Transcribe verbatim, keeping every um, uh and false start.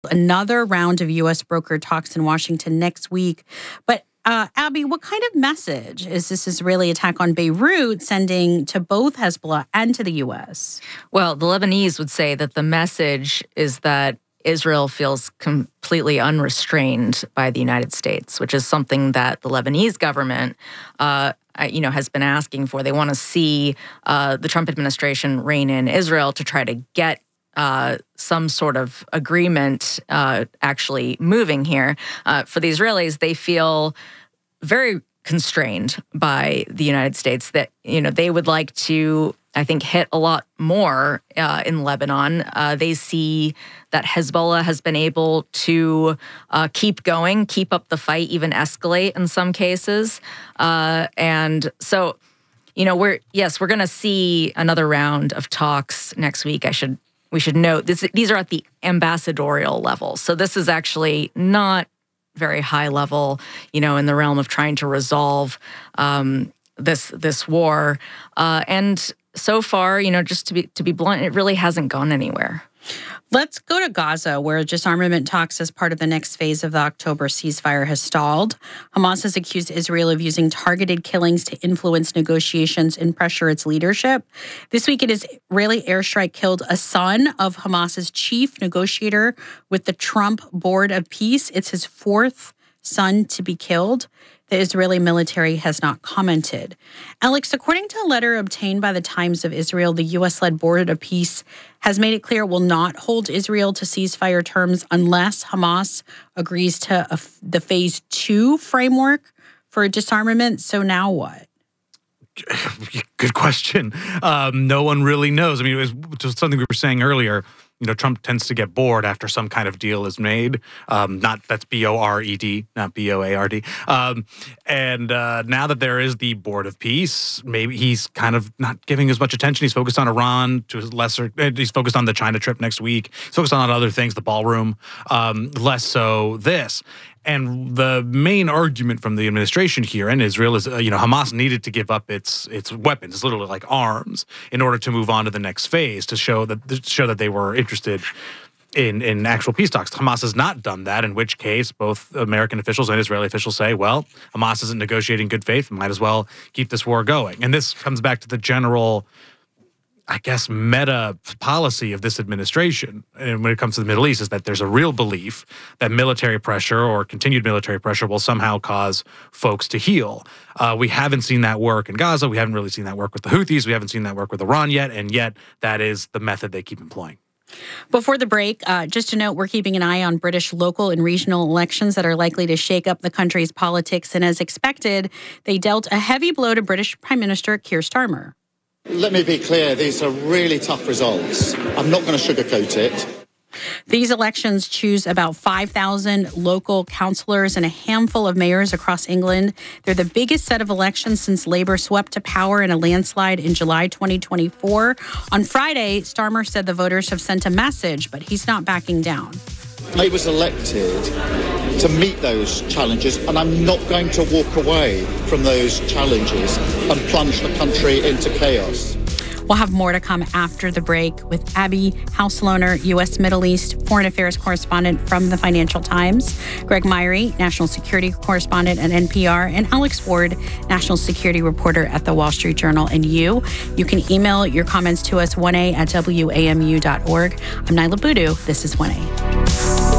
Another round of U S brokered talks in Washington next week. But uh, Abby, what kind of message is this Israeli attack on Beirut sending to both Hezbollah and to the U S? Well, the Lebanese would say that the message is that Israel feels completely unrestrained by the United States, which is something that the Lebanese government, uh, you know, has been asking for. They want to see uh, the Trump administration rein in Israel to try to get uh, some sort of agreement uh, actually moving here. Uh, for the Israelis, they feel very constrained by the United States that, you know, they would like to, I think, hit a lot more uh, in Lebanon. Uh, they see that Hezbollah has been able to uh, keep going, keep up the fight, even escalate in some cases. Uh, and so, you know, we're, yes, we're going to see another round of talks next week. I should, we should note this, these are at the ambassadorial level. So this is actually not very high level, you know, in the realm of trying to resolve um, this, this war. Uh, and so far, you know, just to be to be blunt, it really hasn't gone anywhere. Let's go to Gaza, where disarmament talks as part of the next phase of the October ceasefire has stalled. Hamas has accused Israel of using targeted killings to influence negotiations and pressure its leadership. This week, an Israeli airstrike killed a son of Hamas's chief negotiator with the Trump Board of Peace. It's his fourth son to be killed. The Israeli military has not commented. Alex, according to a letter obtained by the Times of Israel, the U S-led Board of Peace has made it clear it will not hold Israel to ceasefire terms unless Hamas agrees to a, the phase two framework for disarmament. So now what? Good question. Um, no one really knows. I mean, it was just something we were saying earlier. You know, Trump tends to get bored after some kind of deal is made. Um, not that's B O R E D, not B O A R D. Um, and uh, now that there is the Board of Peace, maybe he's kind of not giving as much attention. He's focused on Iran to a lesser. He's focused on the China trip next week. He's focused on other things, the ballroom. Um, less so this. And the main argument from the administration here in Israel is, uh, you know, Hamas needed to give up its its weapons, it's literally like arms, in order to move on to the next phase to show that to show that they were interested in in actual peace talks. Hamas has not done that, in which case both American officials and Israeli officials say, well, Hamas isn't negotiating good faith, might as well keep this war going. And this comes back to the general, I guess, meta policy of this administration, and when it comes to the Middle East, is that there's a real belief that military pressure or continued military pressure will somehow cause folks to heal. Uh, we haven't seen that work in Gaza. We haven't really seen that work with the Houthis. We haven't seen that work with Iran yet, and yet that is the method they keep employing. Before the break, uh, just to note, we're keeping an eye on British local and regional elections that are likely to shake up the country's politics. And as expected, they dealt a heavy blow to British Prime Minister Keir Starmer. Let me be clear, these are really tough results. I'm not going to sugarcoat it. These elections choose about five thousand local councillors and a handful of mayors across England. They're the biggest set of elections since Labour swept to power in a landslide in July twenty twenty-four. On Friday, Starmer said the voters have sent a message, but he's not backing down. I was elected to meet those challenges, and I'm not going to walk away from those challenges and plunge the country into chaos. We'll have more to come after the break with Abby Houseloner, U S Middle East Foreign Affairs correspondent from the Financial Times, Greg Myrie, national security correspondent at N P R, and Alex Ward, national security reporter at the Wall Street Journal. And you, you can email your comments to us, one a at W A M U dot org. I'm Nyla Boodoo. This is one A.